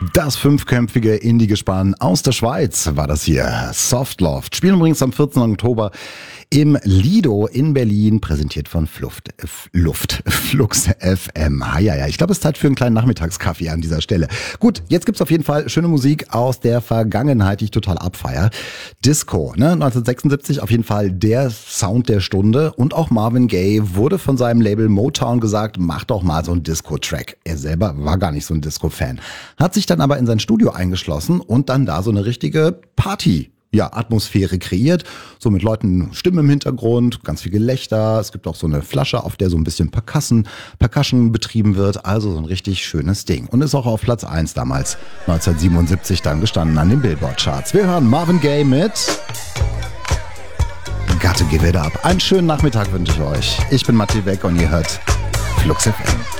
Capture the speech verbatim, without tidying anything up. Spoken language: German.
Das fünfköpfige Indie-Gespann aus der Schweiz war das hier. Softloft. Spielen übrigens am vierzehnten Oktober im Lido in Berlin, präsentiert von Fluft, F, Luft, Flux F M. Ah, ja, ja, ich glaube, es ist Zeit für einen kleinen Nachmittagskaffee an dieser Stelle. Gut, jetzt gibt's auf jeden Fall schöne Musik aus der Vergangenheit, die ich total abfeier. Disco, ne? neunzehnhundertsechsundsiebzig auf jeden Fall der Sound der Stunde, und auch Marvin Gaye wurde von seinem Label Motown gesagt, mach doch mal so einen Disco-Track. Er selber war gar nicht so ein Disco-Fan. Hat sich dann aber in sein Studio eingeschlossen und dann da so eine richtige Party Ja, Atmosphäre kreiert, so mit Leuten, Stimmen im Hintergrund, ganz viel Gelächter. Es gibt auch so eine Flasche, auf der so ein bisschen Percussion, Percussion betrieben wird. Also so ein richtig schönes Ding. Und ist auch auf Platz eins damals, neunzehnhundertsiebenundsiebzig, dann gestanden an den Billboard-Charts. Wir hören Marvin Gaye mit Gotta Give It Up. Einen schönen Nachmittag wünsche ich euch. Ich bin Matti Beck und ihr hört Flux F M.